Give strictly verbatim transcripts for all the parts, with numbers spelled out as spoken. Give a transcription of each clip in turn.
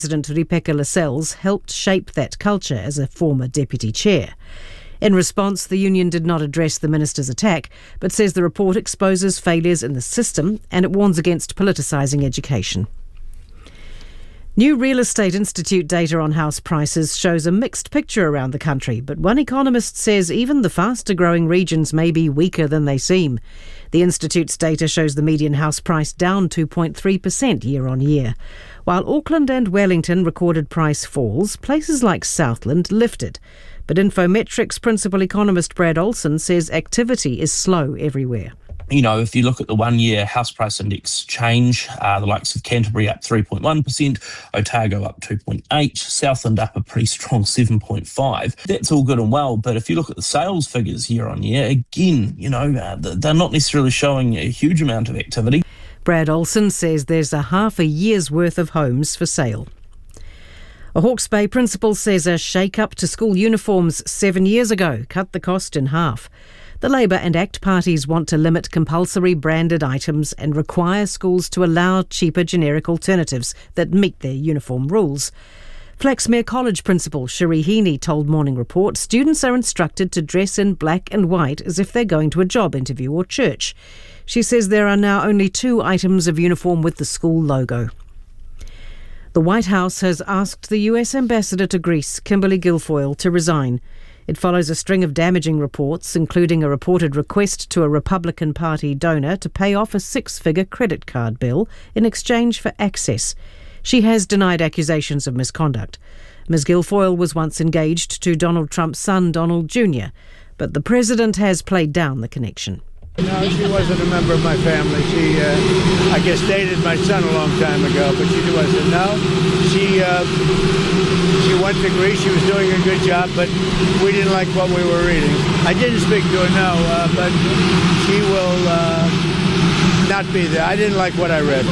President Ripeka Lascelles helped shape that culture as a former deputy chair. In response, the union did not address the minister's attack, but says the report exposes failures in the system and it warns against politicising education. New Real Estate Institute data on house prices shows a mixed picture around the country, but one economist says even the faster-growing regions may be weaker than they seem. The Institute's data shows the median house price down two point three percent year on year. While Auckland and Wellington recorded price falls, places like Southland lifted. But Infometrics principal economist Brad Olson says activity is slow everywhere. You know, if you look at the one-year house price index change, uh, the likes of Canterbury up three point one percent, Otago up two point eight, Southland up a pretty strong seven point five. That's all good and well, but if you look at the sales figures year on year, again, you know, uh, they're not necessarily showing a huge amount of activity. Brad Olson says there's a half a year's worth of homes for sale. A Hawke's Bay principal says a shake-up to school uniforms seven years ago cut the cost in half. The Labour and ACT parties want to limit compulsory branded items and require schools to allow cheaper generic alternatives that meet their uniform rules. Flaxmere College principal Cherie Heaney told Morning Report students are instructed to dress in black and white as if they're going to a job interview or church. She says there are now only two items of uniform with the school logo. The White House has asked the U S ambassador to Greece, Kimberly Guilfoyle, to resign. It follows a string of damaging reports, including a reported request to a Republican Party donor to pay off a six-figure credit card bill in exchange for access. She has denied accusations of misconduct. Miz Guilfoyle was once engaged to Donald Trump's son, Donald Junior, but the president has played down the connection. No, she wasn't a member of my family. She, uh, I guess, dated my son a long time ago, but she wasn't. No, she, uh, she went to Greece. She was doing a good job, but we didn't like what we were reading. I didn't speak to her, no, uh, but she will uh, not be there. I didn't like what I read.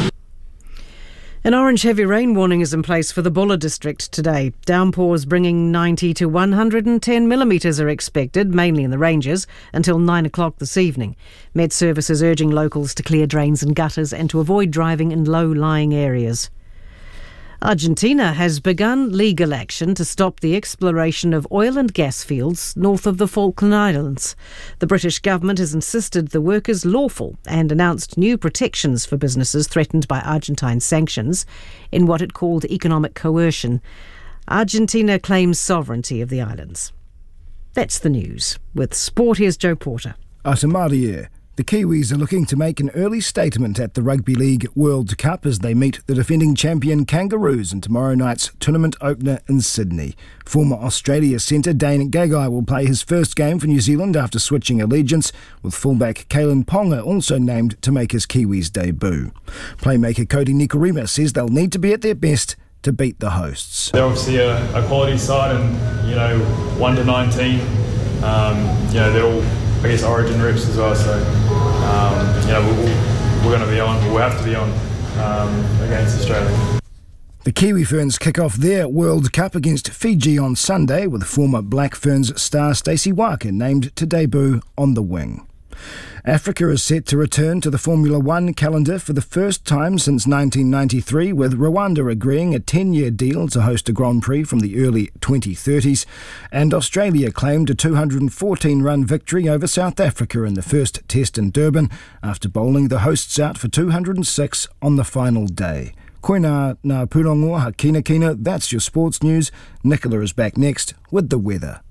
An orange heavy rain warning is in place for the Bulla district today. Downpours bringing ninety to one hundred ten millimetres are expected, mainly in the ranges, until nine o'clock this evening. Met Service is urging locals to clear drains and gutters and to avoid driving in low-lying areas. Argentina has begun legal action to stop the exploration of oil and gas fields north of the Falkland Islands. The British government has insisted the work is lawful and announced new protections for businesses threatened by Argentine sanctions in what it called economic coercion. Argentina claims sovereignty of the islands. That's the news. With sport, here's Joe Porter. Atamarie. The Kiwis are looking to make an early statement at the Rugby League World Cup as they meet the defending champion Kangaroos in tomorrow night's tournament opener in Sydney. Former Australia centre Dane Gagai will play his first game for New Zealand after switching allegiance, with fullback Kalen Ponga also named to make his Kiwis debut. Playmaker Cody Nikorima says they'll need to be at their best to beat the hosts. They're obviously a, a quality side, and you know, one to nineteen, um, you know, they're all, I guess, Origin reps as well, so um, you know, we're, we're going to be on, we'll have to be on um, against Australia. The Kiwi Ferns kick off their World Cup against Fiji on Sunday, with former Black Ferns star Stacey Waka named to debut on the wing. Africa is set to return to the Formula One calendar for the first time since nineteen ninety-three, with Rwanda agreeing a ten-year deal to host a Grand Prix from the early twenty thirties, and Australia claimed a two hundred fourteen run victory over South Africa in the first test in Durban after bowling the hosts out for two hundred six on the final day. Koina na purongo hakina kina, that's your sports news. Nicola is back next with the weather.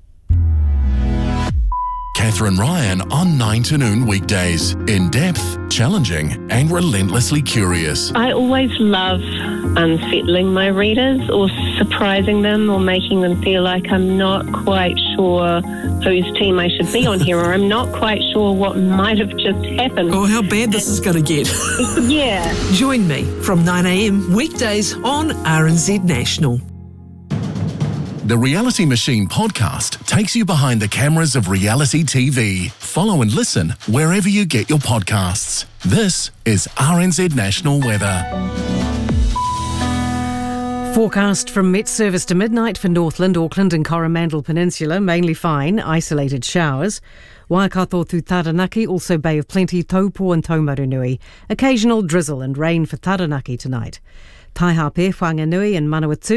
Catherine Ryan on nine to noon weekdays. In-depth, challenging and relentlessly curious. I always love unsettling my readers or surprising them or making them feel like I'm not quite sure whose team I should be on here, or I'm not quite sure what might have just happened. Or how bad this is going to get. Yeah. Join me from nine a m weekdays on R N Z National. The Reality Machine podcast takes you behind the cameras of reality T V. Follow and listen wherever you get your podcasts. This is R N Z National Weather. Forecast from Met Service to midnight for Northland, Auckland and Coromandel Peninsula, mainly fine, isolated showers. Waikato to Taranaki, also Bay of Plenty, Taupo and Taumarunui. Occasional drizzle and rain for Taranaki tonight. Taihape, Whanganui and Manawatu.